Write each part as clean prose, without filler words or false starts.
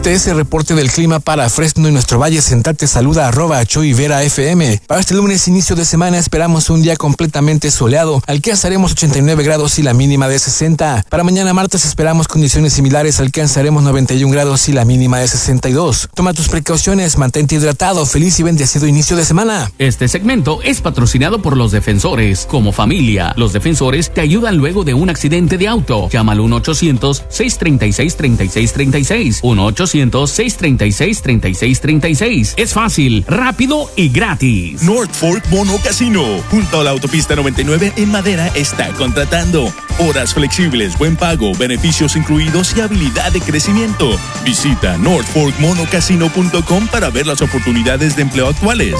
Este es el reporte del clima para Fresno y nuestro Valle Central. Te saluda @ChoyVeraFM. Para este lunes, inicio de semana, esperamos un día completamente soleado. Alcanzaremos 89 grados y la mínima de 60. Para mañana martes esperamos condiciones similares. Alcanzaremos 91 grados y la mínima de 62. Toma tus precauciones, mantente hidratado. Feliz y bendecido inicio de semana. Este segmento es patrocinado por los Defensores. Como familia, los Defensores te ayudan luego de un accidente de auto. Llama al 1-800-636-3636. 1-800-636-3636. Es fácil, rápido y gratis. North Fork Mono Casino, junto a la autopista 99 en Madera, está contratando. Horas flexibles, buen pago, beneficios incluidos y habilidad de crecimiento. Visita northforkmonocasino.com para ver las oportunidades de empleo actuales.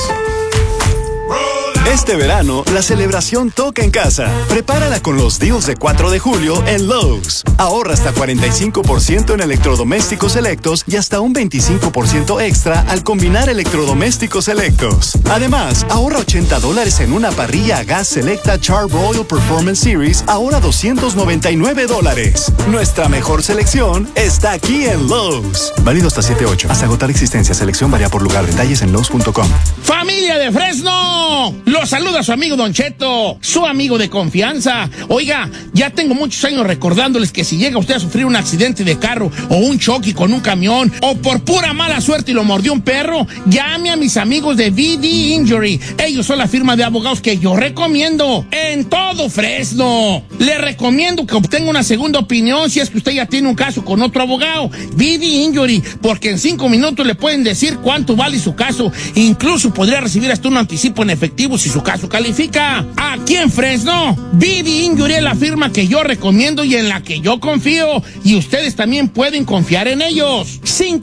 Este verano, la celebración toca en casa. Prepárala con los deals de 4 de julio en Lowe's. Ahorra hasta 45% en electrodomésticos selectos y hasta un 25% extra al combinar electrodomésticos selectos. Además, ahorra $80 en una parrilla a gas selecta Char-Broil Performance Series, ahora $299. Nuestra mejor selección está aquí en Lowe's. Válido hasta 7/8. Hasta agotar existencia. Selección varía por lugar. Detalles en Lowe's.com. ¡Familia de Fresno! Los saluda su amigo Don Cheto, su amigo de confianza. Oiga, ya tengo muchos años recordándoles que si llega usted a sufrir un accidente de carro o un choque con un camión o por pura mala suerte y lo mordió un perro, llame a mis amigos de VD Injury. Ellos son la firma de abogados que yo recomiendo en todo Fresno. Le recomiendo que obtenga una segunda opinión si es que usted ya tiene un caso con otro abogado. VD Injury, porque en 5 minutos le pueden decir cuánto vale su caso. Incluso podría recibir hasta un anticipo en efectivo si su caso califica. Aquí en Fresno, VD Injury es la firma que yo recomiendo y en la que yo confío. Y ustedes también pueden confiar en ellos.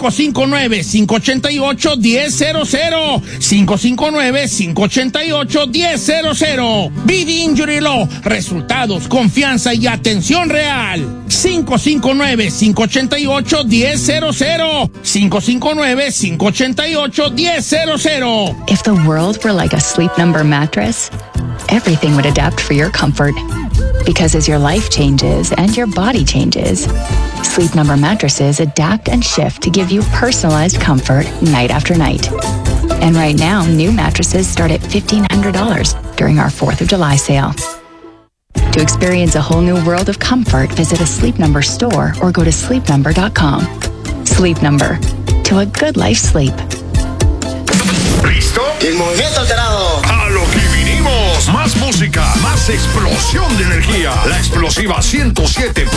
559-588-1000. 559-588-1000. VD Injury Law. Resultados, confianza y atención real. 559-588-1000. 559-588-1000. If the world were like a Sleep Number mattress, everything would adapt for your comfort. Because as your life changes and your body changes, Sleep Number mattresses adapt and shift to give you personalized comfort night after night. And right now, new mattresses start at $1,500 during our 4th of July sale. To experience a whole new world of comfort, visit a Sleep Number store or go to sleepnumber.com. Sleep Number. To a good life sleep. ¿Listo? El movimiento alterado. A lo que vinimos. Más música, más explosión de energía. La explosiva 107.7.